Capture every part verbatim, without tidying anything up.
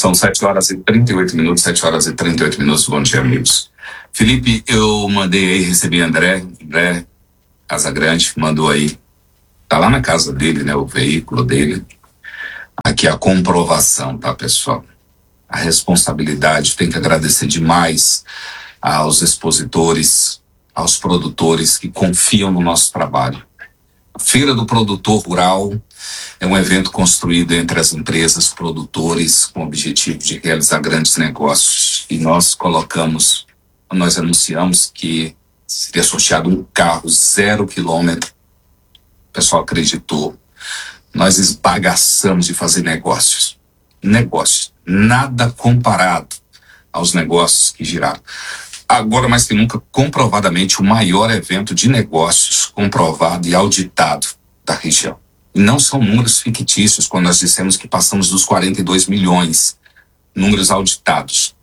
São sete horas e trinta e oito minutos, sete horas e trinta e oito minutos. Bom dia, amigos. Felipe, eu mandei aí, recebi André, André Casagrande, mandou aí, tá lá na casa dele, né, o veículo dele. Aqui a comprovação, tá, pessoal? A responsabilidade, tem que agradecer demais aos expositores, aos produtores que confiam no nosso trabalho. A Feira do Produtor Rural é um evento construído entre as empresas, produtores, com o objetivo de realizar grandes negócios. E nós colocamos, nós anunciamos que seria sorteado um carro zero quilômetro. O pessoal acreditou. Nós esbagaçamos de fazer negócios. Negócios. Nada comparado aos negócios que giraram. Agora, mais que nunca, comprovadamente, o maior evento de negócios comprovado e auditado da região. E não são números fictícios, quando nós dissemos que passamos dos quarenta e dois milhões, números auditados.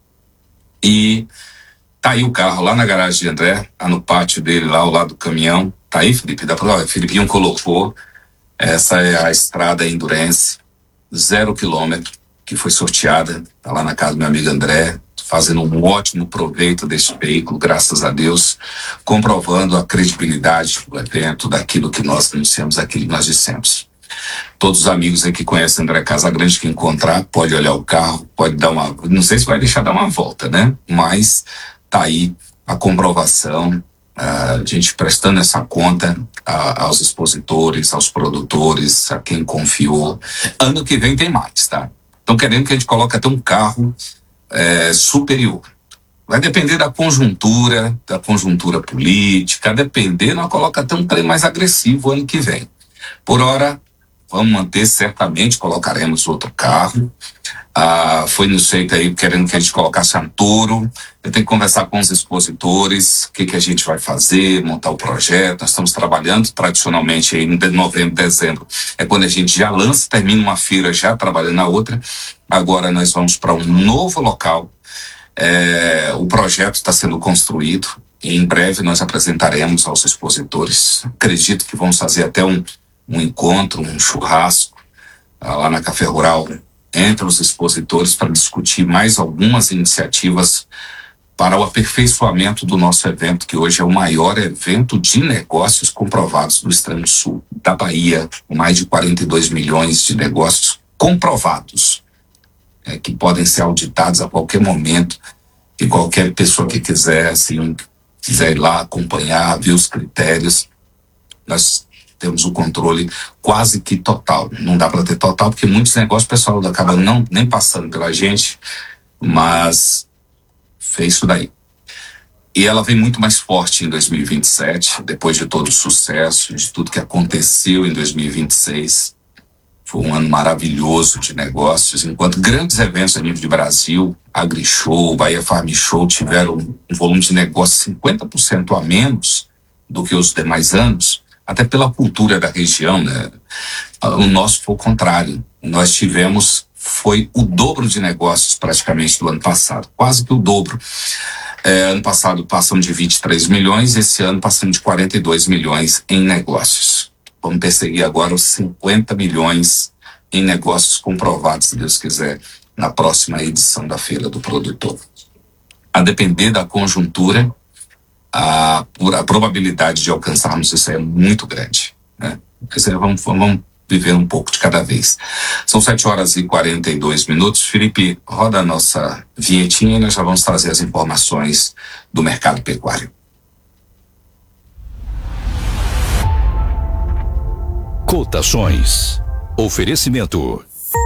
E tá aí o carro lá na garagem de André, tá no pátio dele, lá ao lado do caminhão. Tá aí, Felipe? Dá pra... O Felipinho colocou. Essa é a estrada Endurance, zero quilômetro, que foi sorteada. Tá lá na casa do meu amigo André, fazendo um ótimo proveito desse veículo, graças a Deus, comprovando a credibilidade do evento, daquilo que nós anunciamos, daquilo que nós dissemos. Todos os amigos aí que conhecem André Casagrande, que encontrar, pode olhar o carro, pode dar uma... Não sei se vai deixar dar uma volta, né? Mas tá aí a comprovação, a gente prestando essa conta a, aos expositores, aos produtores, a quem confiou. Ano que vem tem mais, tá? Estão querendo que a gente coloque até um carro É, superior. Vai depender da conjuntura, da conjuntura política, depender, nós coloca até um trem mais agressivo ano que vem. Por hora, vamos manter, certamente colocaremos outro carro. Ah, foi no jeito aí querendo que a gente colocasse um touro. Eu tenho que conversar com os expositores, o que, que a gente vai fazer, montar o projeto. Nós estamos trabalhando tradicionalmente aí em novembro, dezembro. É quando a gente já lança, termina uma feira já trabalhando na outra. Agora nós vamos para um novo local. É, o projeto está sendo construído e em breve nós apresentaremos aos expositores. Acredito que vamos fazer até um, um encontro, um churrasco ah, lá na Café Rural entre os expositores para discutir mais algumas iniciativas para o aperfeiçoamento do nosso evento, que hoje é o maior evento de negócios comprovados do Extremo Sul da Bahia, com mais de quarenta e dois milhões de negócios comprovados. É, que podem ser auditados a qualquer momento, e qualquer pessoa que quiser, assim, quiser ir lá acompanhar, ver os critérios, nós temos o controle quase que total. Não dá para ter total, porque muitos negócios o pessoal acaba não, nem passando pela gente, mas fez isso daí. E ela vem muito mais forte em dois mil e vinte e sete, depois de todo o sucesso, de tudo que aconteceu em dois mil e vinte e seis. Foi um ano maravilhoso de negócios, enquanto grandes eventos a nível de Brasil, AgriShow, Bahia Farm Show, tiveram um volume de negócio cinquenta por cento a menos do que os demais anos, até pela cultura da região, né? O nosso foi o contrário. Nós tivemos, foi o dobro de negócios praticamente do ano passado, quase que o dobro. É, ano passado passamos de vinte e três milhões, esse ano passamos de quarenta e dois milhões em negócios. Vamos perseguir agora os cinquenta milhões em negócios comprovados, se Deus quiser, na próxima edição da Feira do Produtor. A depender da conjuntura, a, a probabilidade de alcançarmos isso é muito grande, né? Vamos, vamos viver um pouco de cada vez. São sete horas e quarenta e dois minutos. Felipe, roda a nossa vinhetinha e nós já vamos trazer as informações do mercado pecuário. Cotações. Oferecimento.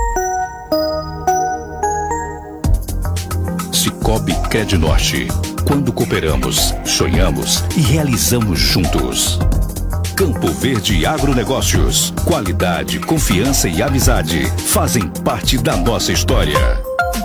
Cicobi Crednorte. Quando cooperamos, sonhamos e realizamos juntos. Campo Verde Agronegócios. Qualidade, confiança e amizade fazem parte da nossa história.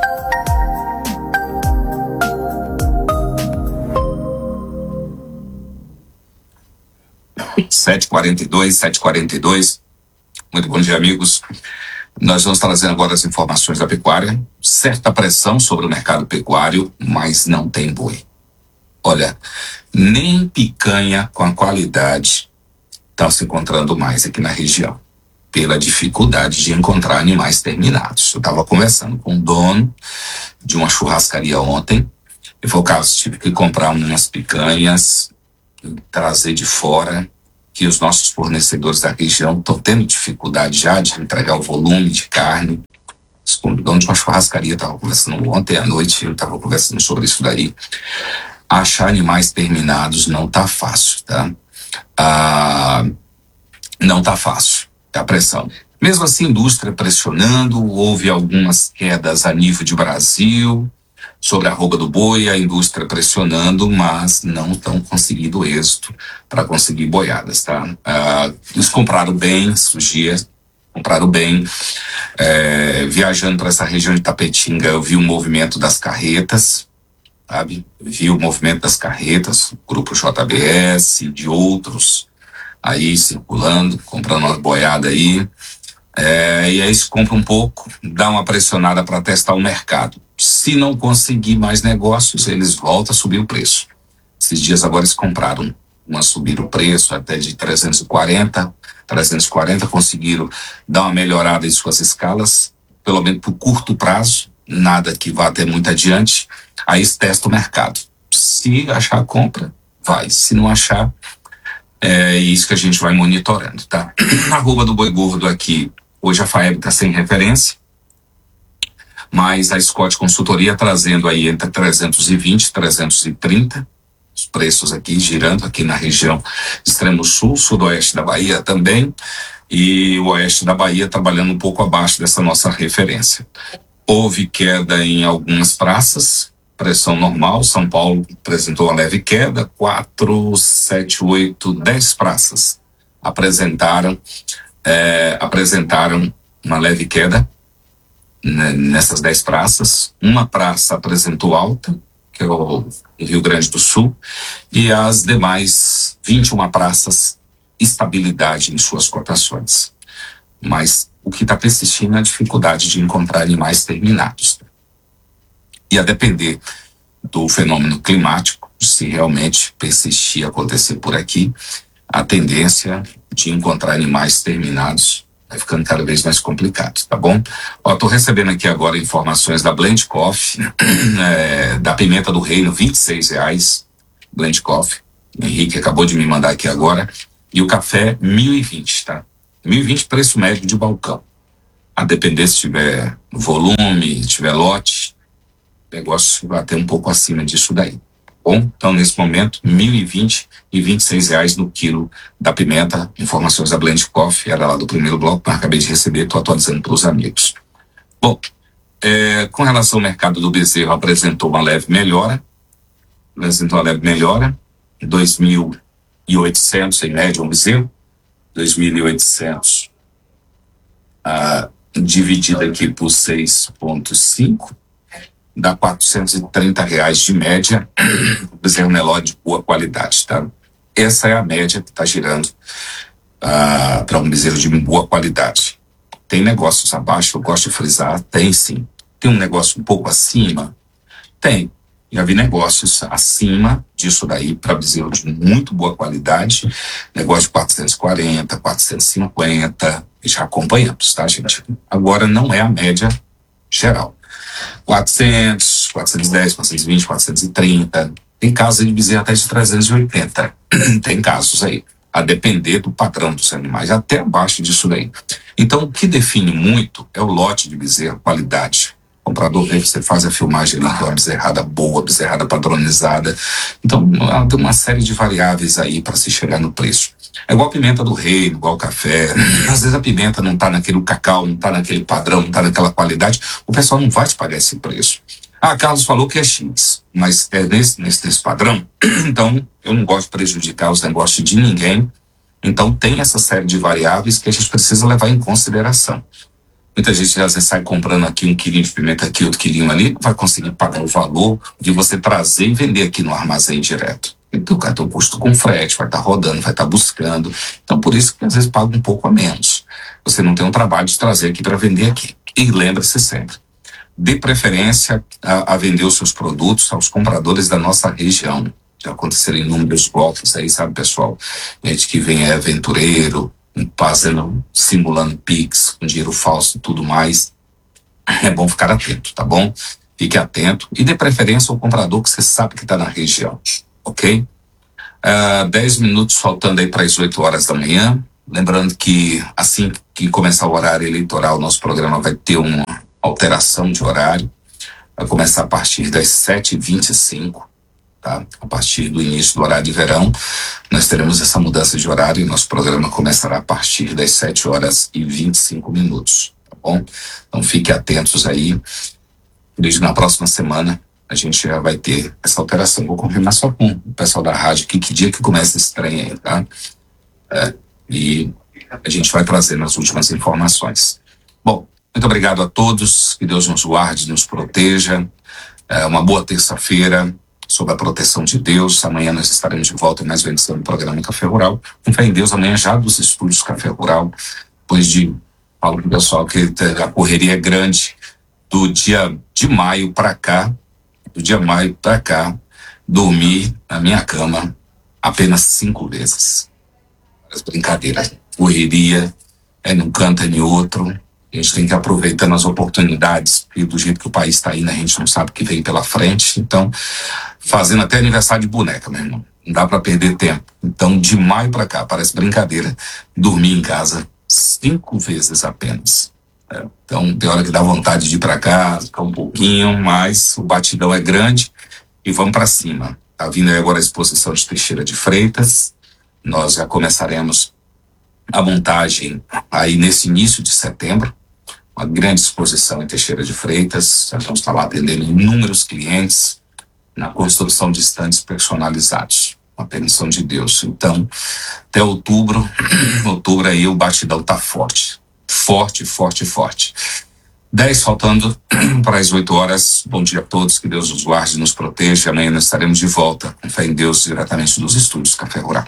sete e quarenta e dois, sete e quarenta e dois. Muito bom dia, amigos. Nós vamos trazer agora as informações da pecuária. Certa pressão sobre o mercado pecuário, mas não tem boi. Olha, nem picanha com a qualidade está se encontrando mais aqui na região. pela dificuldade de encontrar animais terminados. Eu estava conversando com o dono de uma churrascaria ontem, e falou, Carlos, tive que comprar umas picanhas, trazer de fora, que os nossos fornecedores da região estão tendo dificuldade já de entregar o volume de carne. O dono de uma churrascaria estava conversando ontem à noite, eu estava conversando sobre isso daí. Achar animais terminados não tá fácil, tá? Ah, não tá fácil, tá pressão. Mesmo assim, indústria pressionando, houve algumas quedas a nível de Brasil, sobre a arroba do boi, a indústria pressionando, mas não estão conseguindo êxito para conseguir boiadas, tá? Ah, eles compraram bem esses dias, compraram bem. É, viajando para essa região de Tapetinga, eu vi o movimento das carretas, sabe? Vi o movimento das carretas, grupo J B S, de outros aí circulando, comprando umas boiadas aí. É, e aí se compra um pouco, dá uma pressionada para testar o mercado. Se não conseguir mais negócios, eles voltam a subir o preço. Esses dias agora eles compraram, uma subir o preço até de trezentos e quarenta, trezentos e quarenta, conseguiram dar uma melhorada em suas escalas, pelo menos por curto prazo, nada que vá até muito adiante. Aí eles testam o mercado. Se achar compra, vai. Se não achar, é isso que a gente vai monitorando, tá? Na arroba do boi gordo aqui, hoje a FAEB está sem referência, mas a Scott Consultoria trazendo aí entre trezentos e vinte e trezentos e trinta, os preços aqui girando aqui na região extremo sul, sudoeste da Bahia também, e o oeste da Bahia trabalhando um pouco abaixo dessa nossa referência. Houve queda em algumas praças, pressão normal. São Paulo apresentou uma leve queda, quatro, sete, oito, dez praças apresentaram, é, apresentaram uma leve queda, né, nessas dez praças. Uma praça apresentou alta, que é o Rio Grande do Sul, e as demais vinte e uma praças, estabilidade em suas cotações. Mas o que está persistindo é a dificuldade de encontrar animais terminados. E a depender do fenômeno climático, se realmente persistir acontecer por aqui, a tendência de encontrar animais terminados vai ficando cada vez mais complicado, tá bom? Ó, tô recebendo aqui agora informações da Blend Coffee, é, da pimenta do reino, vinte e seis reais, Blend Coffee. Henrique acabou de me mandar aqui agora. E o café, mil e vinte, tá? mil e vinte, preço médio de balcão. A depender se tiver volume, se tiver lote, o negócio vai ter um pouco acima disso daí. Bom, então nesse momento, mil e vinte e vinte e seis reais no quilo da pimenta. Informações da Blend Coffee, era lá do primeiro bloco, mas acabei de receber, estou atualizando para os amigos. Bom, é, com relação ao mercado do bezerro, apresentou uma leve melhora, apresentou uma leve melhora, dois mil e oitocentos em média um bezerro, dois mil e oitocentos ah, dividido aqui por seis vírgula cinco, dá quatrocentos e trinta reais de média, bezerro Nelore de boa qualidade, tá? Essa é a média que está girando ah, para um bezerro de boa qualidade. Tem negócios abaixo, eu gosto de frisar, tem sim. Tem um negócio um pouco acima? Tem. Já vi negócios acima disso daí para bezerro de muito boa qualidade, negócio de quatrocentos e quarenta, quatrocentos e cinquenta, já acompanhamos, tá, gente? Agora não é a média geral. quatrocentos, quatrocentos e dez, quatrocentos e vinte, quatrocentos e trinta. Tem casos de bezerro até de trezentos e oitenta. Tem casos aí, a depender do padrão dos animais, até abaixo disso daí. Então, o que define muito é o lote de bezerro, qualidade. O comprador vê, você faz a filmagem ali, que é uma bezerrada boa, bezerrada padronizada. Então, tem uma série de variáveis aí para se chegar no preço. É igual a pimenta do reino, igual o café. Às vezes a pimenta não tá naquele cacau, não tá naquele padrão, não tá naquela qualidade. O pessoal não vai te pagar esse preço. Ah, Carlos falou que é X, mas é nesse, nesse, nesse padrão. Então, eu não gosto de prejudicar os negócios de ninguém. Então, tem essa série de variáveis que a gente precisa levar em consideração. Muita gente às vezes sai comprando aqui um quilinho de pimenta aqui, outro quilinho ali, não vai conseguir pagar o valor de você trazer e vender aqui no armazém direto. Então, o cara tem um custo com frete, vai estar tá rodando, vai estar tá buscando. Então, por isso que às vezes paga um pouco a menos. Você não tem um trabalho de trazer aqui para vender aqui. E lembre-se sempre, dê preferência a, a vender os seus produtos aos compradores da nossa região. Já aconteceram inúmeros golpes aí, sabe, pessoal? Gente que vem é aventureiro, fazendo, simulando Pix, com dinheiro falso e tudo mais. É bom ficar atento, tá bom? Fique atento e dê preferência ao comprador que você sabe que está na região, ok? Uh, dez minutos faltando aí para as oito horas da manhã. Lembrando que assim que começar o horário eleitoral, nosso programa vai ter uma alteração de horário. Vai começar a partir das sete e vinte e cinco, tá? A partir do início do horário de verão, nós teremos essa mudança de horário e nosso programa começará a partir das sete horas e vinte e cinco minutos, tá bom? Então fiquem atentos aí. Desde na próxima semana a gente já vai ter essa alteração. Vou confirmar só com o pessoal da rádio que, que dia que começa esse trem aí, tá? É, e a gente vai trazer as últimas informações. Bom, muito obrigado a todos, que Deus nos guarde, nos proteja. É uma boa terça-feira, sob a proteção de Deus. Amanhã nós estaremos de volta em mais uma edição do programa Café Rural. Com fé em Deus, amanhã já dos estúdios Café Rural, depois de, falo pro pessoal que a correria é grande, do dia de maio para cá, do dia maio para cá, dormi na minha cama apenas cinco vezes. As brincadeiras, correria, é num canto, é em outro. A gente tem que aproveitar as oportunidades, e do jeito que o país está indo, a gente não sabe o que vem pela frente. Então, fazendo até aniversário de boneca, meu irmão. Não dá para perder tempo. Então, de maio para cá, parece brincadeira, dormi em casa cinco vezes apenas. É, então, tem hora que dá vontade de ir para cá, ficar um pouquinho, mas o batidão é grande e vamos para cima. Tá vindo aí agora a exposição de Teixeira de Freitas. Nós já começaremos a montagem aí nesse início de setembro. Uma grande exposição em Teixeira de Freitas. Já vamos estar lá atendendo inúmeros clientes na construção de estandes personalizados. Uma permissão de Deus. Então, até outubro, outubro aí o batidão tá forte. Forte, forte, forte. dez faltando para as oito horas. Bom dia a todos, que Deus nos guarde e nos proteja. Amanhã nós estaremos de volta, com fé em Deus, diretamente dos estúdios Café Rural.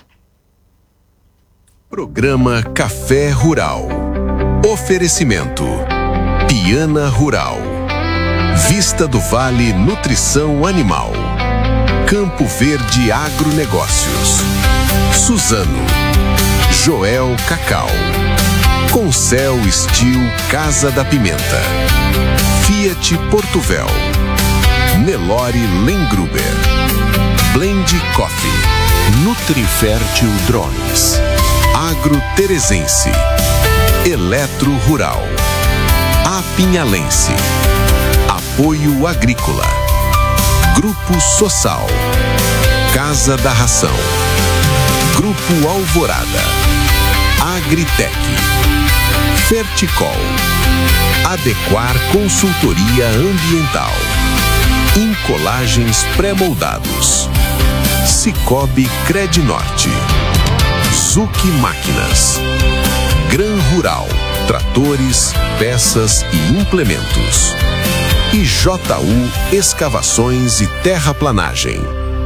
Programa Café Rural. Oferecimento Piana Rural, Vista do Vale Nutrição Animal, Campo Verde Agronegócios, Suzano, Joel Cacau, Concel Steel Casa da Pimenta, Fiat Portuvel, Nelore Lengruber, Blend Coffee, Nutrifértil Drones, Agro Teresense, Eletro Rural, Apinhalense, Apoio Agrícola, Grupo Sossal, Casa da Ração, Grupo Alvorada, Agritec, Ferticol, Adequar Consultoria Ambiental, Incolagens Pré-Moldados, Cicobi Credinorte, Zuc Máquinas, Gran Rural, tratores, peças e implementos, e J U Escavações e Terraplanagem.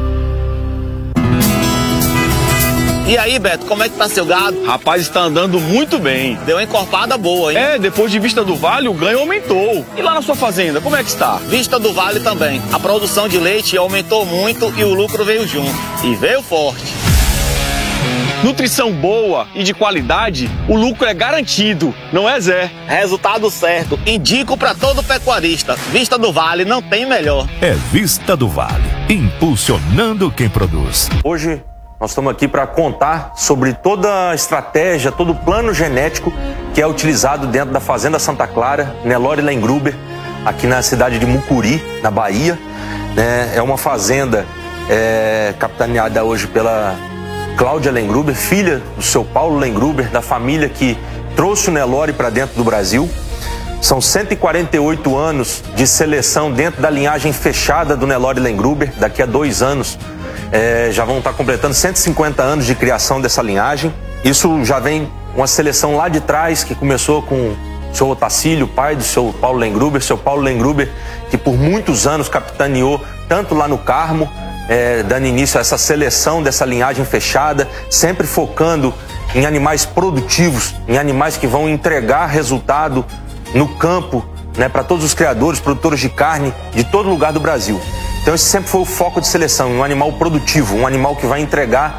E aí, Beto, como é que tá seu gado? Rapaz, está andando muito bem. Deu uma encorpada boa, hein? É, depois de Vista do Vale, o ganho aumentou. E lá na sua fazenda, como é que está? Vista do Vale também. A produção de leite aumentou muito e o lucro veio junto. E veio forte. Nutrição boa e de qualidade, o lucro é garantido, não é, Zé? Resultado certo. Indico para todo pecuarista. Vista do Vale não tem melhor. É Vista do Vale, impulsionando quem produz. Hoje nós estamos aqui para contar sobre toda a estratégia, todo o plano genético que é utilizado dentro da Fazenda Santa Clara, Nelore Lengruber, aqui na cidade de Mucuri, na Bahia. É uma fazenda é, capitaneada hoje pela Cláudia Lengruber, filha do seu Paulo Lengruber, da família que trouxe o Nelore para dentro do Brasil. São cento e quarenta e oito anos de seleção dentro da linhagem fechada do Nelore Lengruber. Daqui a dois anos é, já vão estar completando cento e cinquenta anos de criação dessa linhagem. Isso já vem uma seleção lá de trás, que começou com o seu Otacílio, pai do seu Paulo Lengruber, seu Paulo Lengruber, que por muitos anos capitaneou tanto lá no Carmo, É, dando início a essa seleção dessa linhagem fechada, sempre focando em animais produtivos, em animais que vão entregar resultado no campo, né, para todos os criadores, produtores de carne de todo lugar do Brasil. Então esse sempre foi o foco de seleção, um animal produtivo, um animal que vai entregar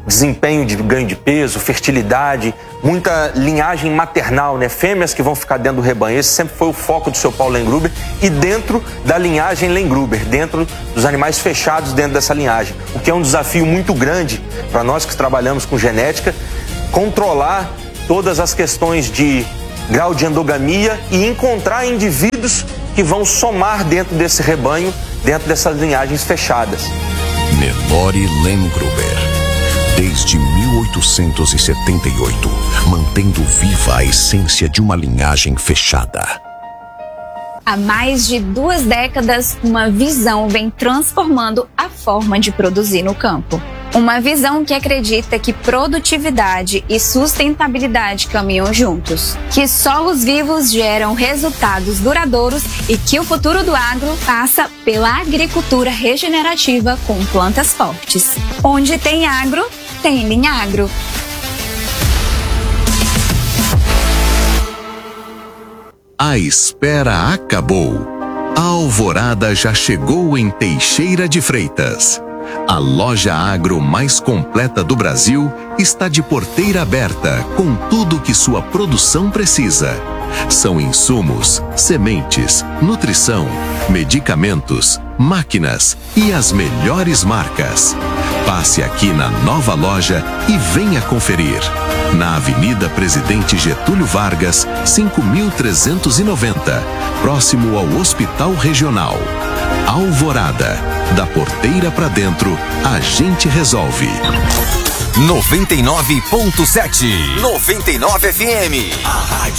desempenho de ganho de peso, fertilidade, muita linhagem maternal, né? Fêmeas que vão ficar dentro do rebanho. Esse sempre foi o foco do seu Paulo Lengruber e dentro da linhagem Lengruber, dentro dos animais fechados dentro dessa linhagem. O que é um desafio muito grande para nós que trabalhamos com genética, controlar todas as questões de grau de endogamia e encontrar indivíduos que vão somar dentro desse rebanho, dentro dessas linhagens fechadas. Nelore Lengruber, desde mil oitocentos e setenta e oito, mantendo viva a essência de uma linhagem fechada. Há mais de duas décadas, uma visão vem transformando a forma de produzir no campo. Uma visão que acredita que produtividade e sustentabilidade caminham juntos, que solos vivos geram resultados duradouros e que o futuro do agro passa pela agricultura regenerativa com plantas fortes. Onde tem agro, tem Linhagro. A espera acabou. A alvorada já chegou em Teixeira de Freitas. A loja agro mais completa do Brasil está de porteira aberta com tudo que sua produção precisa. São insumos, sementes, nutrição, medicamentos, máquinas e as melhores marcas. Passe aqui na nova loja e venha conferir. Na Avenida Presidente Getúlio Vargas, cinco mil trezentos e noventa, próximo ao Hospital Regional. Alvorada, da porteira para dentro, a gente resolve. noventa e nove ponto sete. noventa e nove F M. A rádio